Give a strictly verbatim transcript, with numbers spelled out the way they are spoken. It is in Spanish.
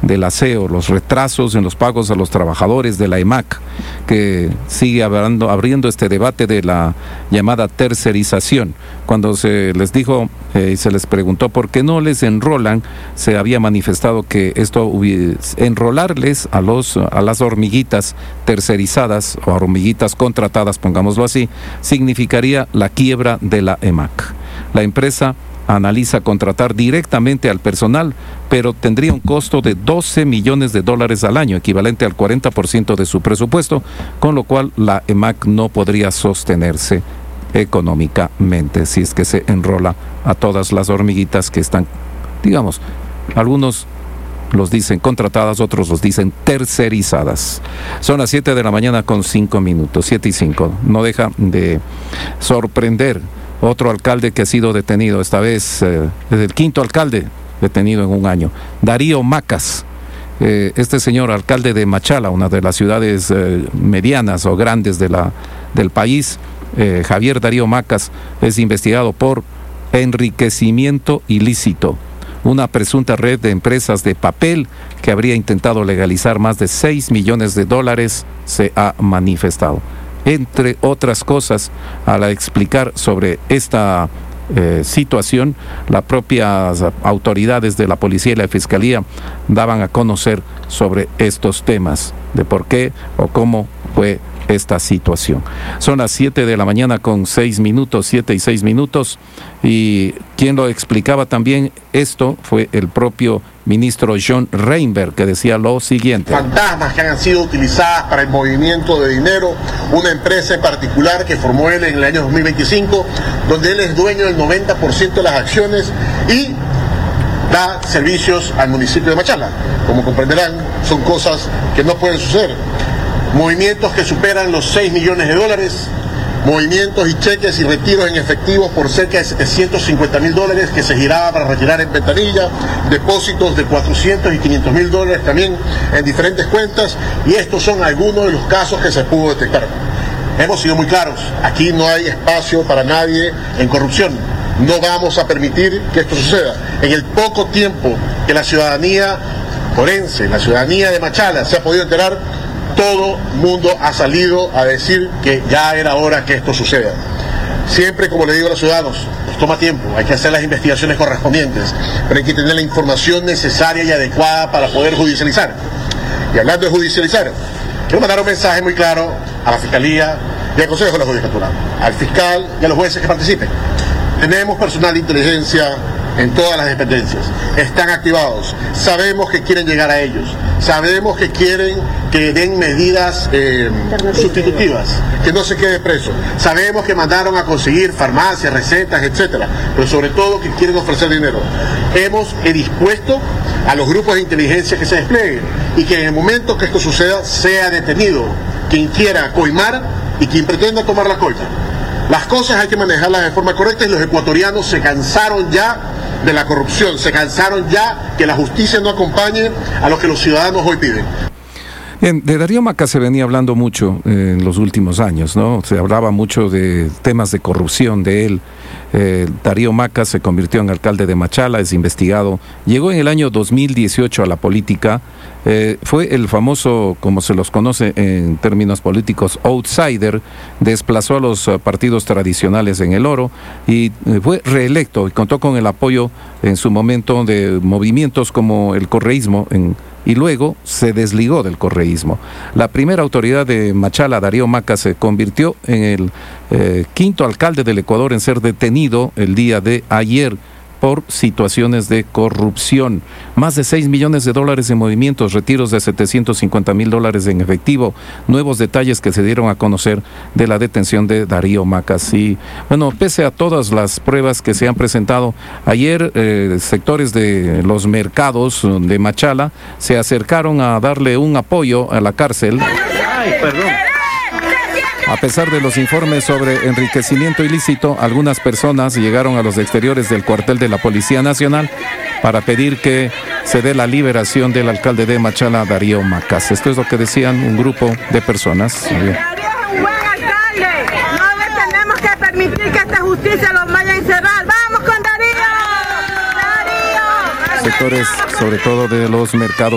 del aseo, los retrasos en los pagos a los trabajadores de la E M A C, que sigue abriendo, abriendo este debate de la llamada tercerización. Cuando se les dijo y eh, se les preguntó por qué no les enrolan, se había manifestado que esto hubiera, enrolarles a los a las hormiguitas tercerizadas o hormiguitas contratadas, pongámoslo así, significaría la quiebra de la E M A C. La empresa analiza contratar directamente al personal, pero tendría un costo de doce millones de dólares al año, equivalente al cuarenta por ciento de su presupuesto, con lo cual la E M A C no podría sostenerse económicamente si es que se enrola a todas las hormiguitas que están, digamos, algunos los dicen contratadas, otros los dicen tercerizadas. Son las siete de la mañana con cinco minutos, siete y cinco. No deja de sorprender otro alcalde que ha sido detenido, esta vez eh, es el quinto alcalde detenido en un año, Darío Macas. Eh, este señor, alcalde de Machala, una de las ciudades eh, medianas o grandes de la, del país, eh, Javier Darío Macas, es investigado por enriquecimiento ilícito, una presunta red de empresas de papel que habría intentado legalizar más de seis millones de dólares, se ha manifestado. Entre otras cosas, al explicar sobre esta eh, situación, las propias autoridades de la policía y la fiscalía daban a conocer sobre estos temas, de por qué o cómo fue esta situación. Son las siete de la mañana con seis minutos, siete y seis minutos, y quien lo explicaba también esto fue el propio ministro John Reinberg, que decía lo siguiente: fantasmas que han sido utilizadas para el movimiento de dinero, una empresa en particular que formó él en el año dos mil veinticinco, donde él es dueño del noventa por ciento de las acciones y da servicios al municipio de Machala. Como comprenderán, son cosas que no pueden suceder. Movimientos que superan los seis millones de dólares, movimientos y cheques y retiros en efectivo por cerca de setecientos cincuenta mil dólares que se giraba para retirar en ventanilla, depósitos de cuatrocientos y quinientos mil dólares también en diferentes cuentas, y estos son algunos de los casos que se pudo detectar. Hemos sido muy claros, aquí no hay espacio para nadie en corrupción, no vamos a permitir que esto suceda. En el poco tiempo que la ciudadanía forense, la ciudadanía de Machala se ha podido enterar, todo mundo ha salido a decir que ya era hora que esto suceda. Siempre, como le digo a los ciudadanos, nos toma tiempo, hay que hacer las investigaciones correspondientes, pero hay que tener la información necesaria y adecuada para poder judicializar. Y hablando de judicializar, quiero mandar un mensaje muy claro a la Fiscalía y al Consejo de la Judicatura, al fiscal y a los jueces que participen. Tenemos personal de inteligencia en todas las dependencias, están activados, sabemos que quieren llegar a ellos, sabemos que quieren que den medidas eh, sustitutivas, que no se quede preso, sabemos que mandaron a conseguir farmacias, recetas, etcétera, pero sobre todo que quieren ofrecer dinero. Hemos dispuesto a los grupos de inteligencia que se desplieguen y que en el momento que esto suceda sea detenido quien quiera coimar y quien pretenda tomar la coima. Las cosas hay que manejarlas de forma correcta y los ecuatorianos se cansaron ya de la corrupción, se cansaron ya que la justicia no acompañe a lo que los ciudadanos hoy piden. Bien, de Darío Macas se venía hablando mucho eh, en los últimos años, ¿no? Se hablaba mucho de temas de corrupción de él. Eh, Darío Macas se convirtió en alcalde de Machala, es investigado. Llegó en el año dos mil dieciocho a la política. Eh, fue el famoso, como se los conoce en términos políticos, outsider. Desplazó a los uh, partidos tradicionales en el oro y eh, fue reelecto y contó con el apoyo en su momento de movimientos como el correísmo en y luego se desligó del correísmo. La primera autoridad de Machala, Darío Macas, se convirtió en el eh, quinto alcalde del Ecuador en ser detenido el día de ayer por situaciones de corrupción. Más de seis millones de dólares en movimientos, retiros de setecientos cincuenta mil dólares en efectivo, nuevos detalles que se dieron a conocer de la detención de Darío Macas. Y bueno, pese a todas las pruebas que se han presentado, ayer eh, sectores de los mercados de Machala se acercaron a darle un apoyo a la cárcel. Ay, perdón. A pesar de los informes sobre enriquecimiento ilícito, algunas personas llegaron a los exteriores del cuartel de la Policía Nacional para pedir que se dé la liberación del alcalde de Machala, Darío Macas. Esto es lo que decían un grupo de personas. Darío es un buen alcalde. No le tenemos que permitir que esta justicia los vaya a encerrar. ¡Vamos con Darío! ¡Darío! Sectores, sobre todo de los mercados